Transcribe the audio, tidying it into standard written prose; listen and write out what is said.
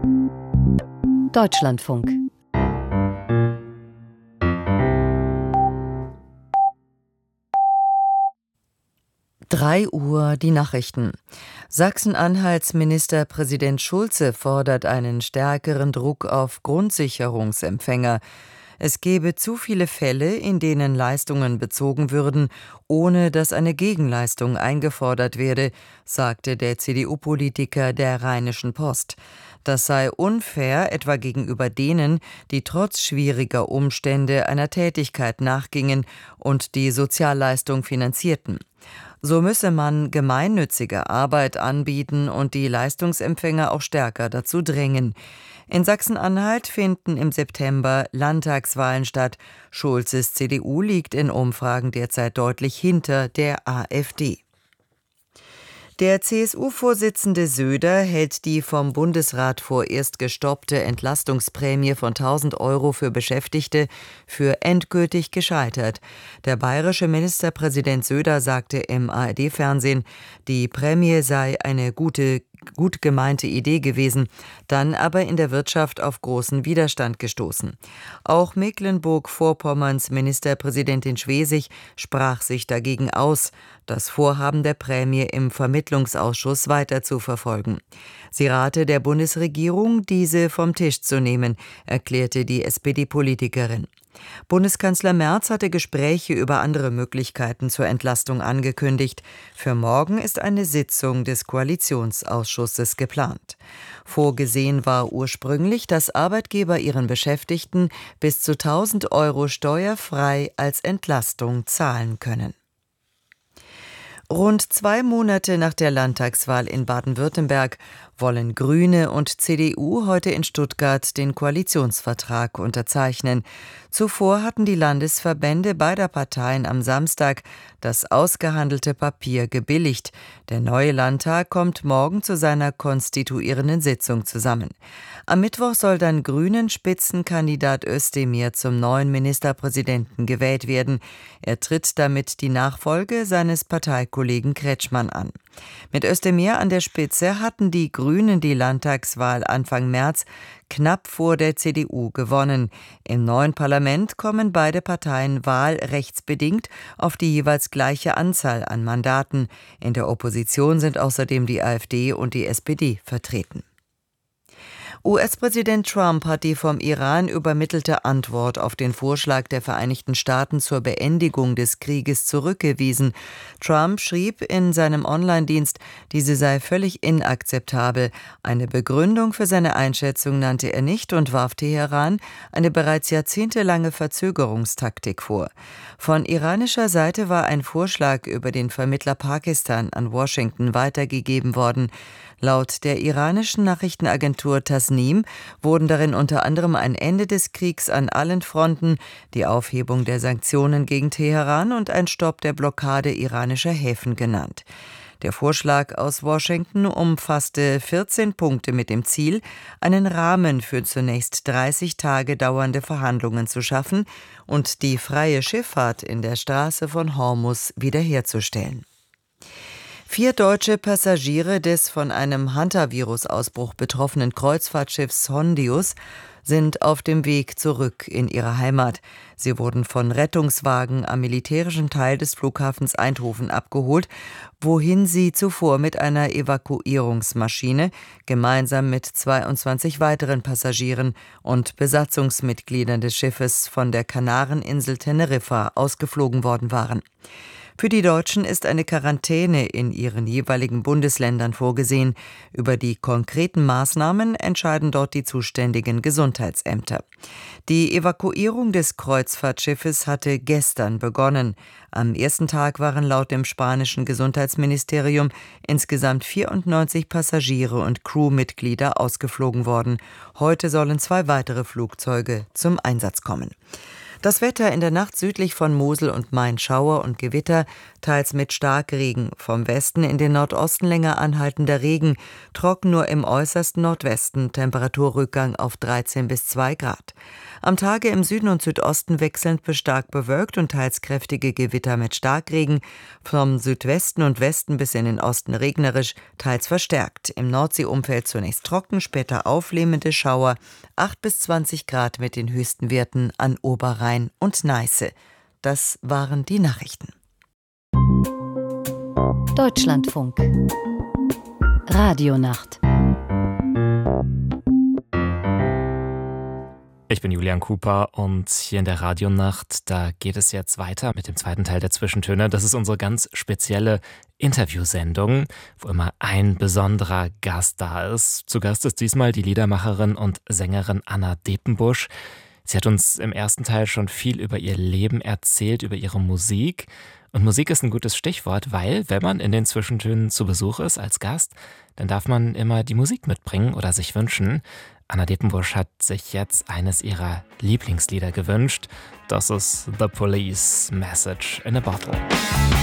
Deutschlandfunk. Drei Uhr die Nachrichten. Sachsen-Anhalts Ministerpräsident Schulze fordert einen stärkeren Druck auf Grundsicherungsempfänger. Es gebe zu viele Fälle, in denen Leistungen bezogen würden, ohne dass eine Gegenleistung eingefordert werde, sagte der CDU-Politiker der Rheinischen Post. Das sei unfair, etwa gegenüber denen, die trotz schwieriger Umstände einer Tätigkeit nachgingen und die Sozialleistung finanzierten. So müsse man gemeinnützige Arbeit anbieten und die Leistungsempfänger auch stärker dazu drängen. In Sachsen-Anhalt finden im September Landtagswahlen statt. Schulzes CDU liegt in Umfragen derzeit deutlich hinter der AfD. Der CSU-Vorsitzende Söder hält die vom Bundesrat vorerst gestoppte Entlastungsprämie von 1.000 € für Beschäftigte für endgültig gescheitert. Der bayerische Ministerpräsident Söder sagte im ARD-Fernsehen, die Prämie sei eine gut gemeinte Idee gewesen, dann aber in der Wirtschaft auf großen Widerstand gestoßen. Auch Mecklenburg-Vorpommerns Ministerpräsidentin Schwesig sprach sich dagegen aus, das Vorhaben der Prämie im Vermittlungsausschuss weiter zu verfolgen. Sie rate der Bundesregierung, diese vom Tisch zu nehmen, erklärte die SPD-Politikerin. Bundeskanzler Merz hatte Gespräche über andere Möglichkeiten zur Entlastung angekündigt. Für morgen ist eine Sitzung des Koalitionsausschusses geplant. Vorgesehen war ursprünglich, dass Arbeitgeber ihren Beschäftigten bis zu 1.000 € steuerfrei als Entlastung zahlen können. Rund 2 Monate nach der Landtagswahl in Baden-Württemberg wollen Grüne und CDU heute in Stuttgart den Koalitionsvertrag unterzeichnen. Zuvor hatten die Landesverbände beider Parteien am Samstag das ausgehandelte Papier gebilligt. Der neue Landtag kommt morgen zu seiner konstituierenden Sitzung zusammen. Am Mittwoch soll dann Grünen-Spitzenkandidat Özdemir zum neuen Ministerpräsidenten gewählt werden. Er tritt damit die Nachfolge seines Parteikollegen Kretschmann an. Mit Özdemir an der Spitze hatten die Grünen die Landtagswahl Anfang März knapp vor der CDU gewonnen. Im neuen Parlament kommen beide Parteien wahlrechtsbedingt auf die jeweils gleiche Anzahl an Mandaten. In der Opposition sind außerdem die AfD und die SPD vertreten. US-Präsident Trump hat die vom Iran übermittelte Antwort auf den Vorschlag der Vereinigten Staaten zur Beendigung des Krieges zurückgewiesen. Trump schrieb in seinem Online-Dienst, diese sei völlig inakzeptabel. Eine Begründung für seine Einschätzung nannte er nicht und warf Teheran eine bereits jahrzehntelange Verzögerungstaktik vor. Von iranischer Seite war ein Vorschlag über den Vermittler Pakistan an Washington weitergegeben worden. Laut der iranischen Nachrichtenagentur Tasnim wurden darin unter anderem ein Ende des Kriegs an allen Fronten, die Aufhebung der Sanktionen gegen Teheran und ein Stopp der Blockade iranischer Häfen genannt. Der Vorschlag aus Washington umfasste 14 Punkte mit dem Ziel, einen Rahmen für zunächst 30 Tage dauernde Verhandlungen zu schaffen und die freie Schifffahrt in der Straße von Hormuz wiederherzustellen. 4 deutsche Passagiere des von einem Hantavirus-Ausbruch betroffenen Kreuzfahrtschiffs Hondius sind auf dem Weg zurück in ihre Heimat. Sie wurden von Rettungswagen am militärischen Teil des Flughafens Eindhoven abgeholt, wohin sie zuvor mit einer Evakuierungsmaschine gemeinsam mit 22 weiteren Passagieren und Besatzungsmitgliedern des Schiffes von der Kanareninsel Teneriffa ausgeflogen worden waren. Für die Deutschen ist eine Quarantäne in ihren jeweiligen Bundesländern vorgesehen. Über die konkreten Maßnahmen entscheiden dort die zuständigen Gesundheitsämter. Die Evakuierung des Kreuzfahrtschiffes hatte gestern begonnen. Am ersten Tag waren laut dem spanischen Gesundheitsministerium insgesamt 94 Passagiere und Crewmitglieder ausgeflogen worden. Heute sollen 2 weitere Flugzeuge zum Einsatz kommen. Das Wetter: in der Nacht südlich von Mosel und Main Schauer und Gewitter, teils mit Starkregen. Vom Westen in den Nordosten länger anhaltender Regen, trocken nur im äußersten Nordwesten, Temperaturrückgang auf 13 bis 2 Grad. Am Tage im Süden und Südosten wechselnd bis stark bewölkt und teils kräftige Gewitter mit Starkregen, vom Südwesten und Westen bis in den Osten regnerisch, teils verstärkt. Im Nordseeumfeld zunächst trocken, später auflehmende Schauer, 8 bis 20 Grad mit den höchsten Werten an Oberrhein und Neiße. Das waren die Nachrichten. Deutschlandfunk Radionacht. Ich bin Julian Cooper und hier in der Radionacht, da geht es jetzt weiter mit dem zweiten Teil der Zwischentöne. Das ist unsere ganz spezielle Interviewsendung, wo immer ein besonderer Gast da ist. Zu Gast ist diesmal die Liedermacherin und Sängerin Anna Depenbusch. Sie hat uns im ersten Teil schon viel über ihr Leben erzählt, über ihre Musik. Und Musik ist ein gutes Stichwort, weil, wenn man in den Zwischentönen zu Besuch ist als Gast, dann darf man immer die Musik mitbringen oder sich wünschen. Anna Depenbusch hat sich jetzt eines ihrer Lieblingslieder gewünscht. Das ist The Police, Message in a Bottle.